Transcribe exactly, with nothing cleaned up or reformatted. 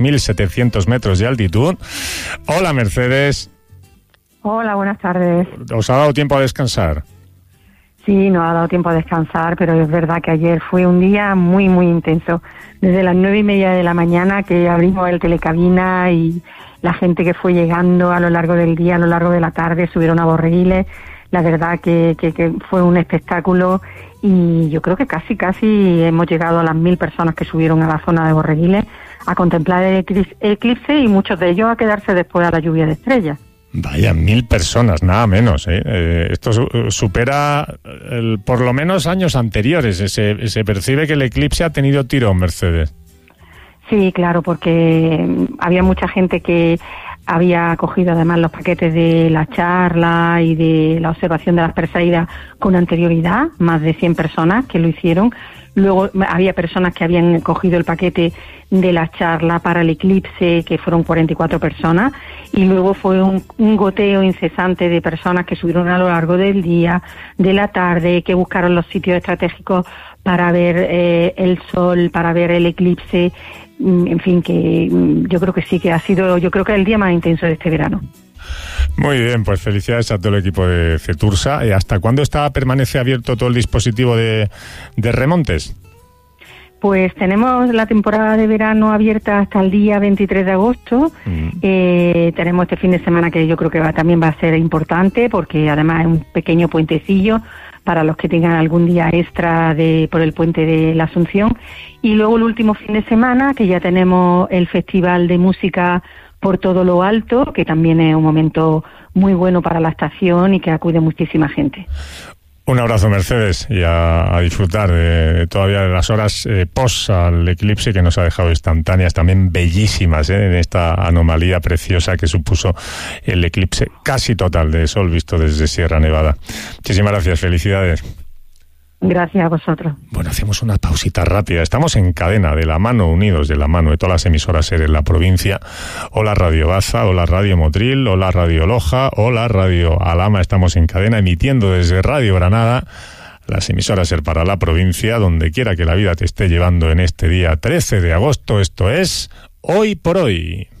mil setecientos metros de altitud. Hola, Mercedes. Hola, buenas tardes. ¿Os ha dado tiempo a descansar? Sí, nos ha dado tiempo a descansar, pero es verdad que ayer fue un día muy, muy intenso. Desde las nueve y media de la mañana que abrimos el telecabina y la gente que fue llegando a lo largo del día, a lo largo de la tarde, subieron a Borreguiles. La verdad que, que, que fue un espectáculo y yo creo que casi, casi hemos llegado a las mil personas que subieron a la zona de Borreguiles a contemplar el eclipse y muchos de ellos a quedarse después a la lluvia de estrellas. Vaya, mil personas, nada menos, ¿eh? Eh, esto su- supera el, por lo menos años anteriores. Se, se percibe que el eclipse ha tenido tirón, Mercedes. Sí, claro, porque había mucha gente que había cogido además los paquetes de la charla y de la observación de las Perseidas con anterioridad, más de cien personas que lo hicieron. Luego había personas que habían cogido el paquete de la charla para el eclipse, que fueron cuarenta y cuatro personas, y luego fue un, un goteo incesante de personas que subieron a lo largo del día, de la tarde, que buscaron los sitios estratégicos para ver eh, el sol, para ver el eclipse. En fin, que yo creo que sí, que ha sido, yo creo que el día más intenso de este verano. Muy bien, pues felicidades a todo el equipo de Cetursa. Eh, ¿Hasta cuándo está permanece abierto todo el dispositivo de, de remontes? Pues tenemos la temporada de verano abierta hasta el día veintitrés de agosto. Mm. Eh, tenemos este fin de semana que yo creo que va, también va a ser importante porque además es un pequeño puentecillo para los que tengan algún día extra de por el puente de la Asunción. Y luego el último fin de semana que ya tenemos el Festival de Música por todo lo alto, que también es un momento muy bueno para la estación y que acude muchísima gente. Un abrazo, Mercedes, y a, a disfrutar de todavía de las horas eh, post al eclipse que nos ha dejado instantáneas, también bellísimas, eh, en esta anomalía preciosa que supuso el eclipse casi total de sol visto desde Sierra Nevada. Muchísimas gracias, felicidades. Gracias a vosotros. Bueno, hacemos una pausita rápida. Estamos en cadena, de la mano, unidos de la mano de todas las emisoras SER en la provincia. Hola Radio Baza, hola Radio Motril, hola Radio Loja, hola Radio Alhama. Estamos en cadena emitiendo desde Radio Granada, las emisoras SER para la provincia, donde quiera que la vida te esté llevando en este día trece de agosto. Esto es Hoy por Hoy.